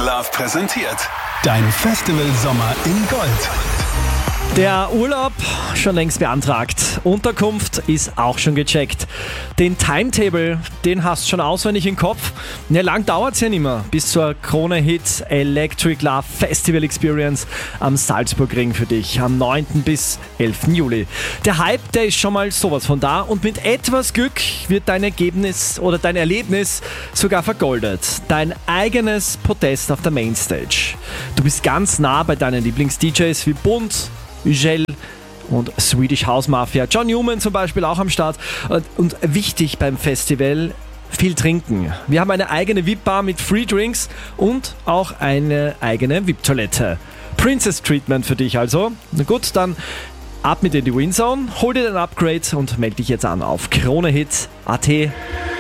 Love präsentiert. Dein Festival-Sommer in Gold. Der Urlaub schon längst beantragt. Unterkunft ist auch schon gecheckt. Den Timetable, den hast du schon auswendig im Kopf. Ja, lang dauert es ja nicht mehr bis zur Krone-Hit Electric Love Festival Experience am Salzburgring für dich am 9. bis 11. Juli. Der Hype, der ist schon mal sowas von da und mit etwas Glück wird dein Ergebnis oder dein Erlebnis sogar vergoldet. Dein eigenes Podest auf der Mainstage. Du bist ganz nah bei deinen Lieblings-DJs wie Bund, Ugel und Swedish House Mafia. John Newman zum Beispiel auch am Start. Und wichtig beim Festival, viel trinken. Wir haben eine eigene VIP-Bar mit Free Drinks und auch eine eigene VIP-Toilette. Princess Treatment für dich also. Na gut, dann ab mit in die Winzone, hol dir dein Upgrade und melde dich jetzt an auf kronehit.at.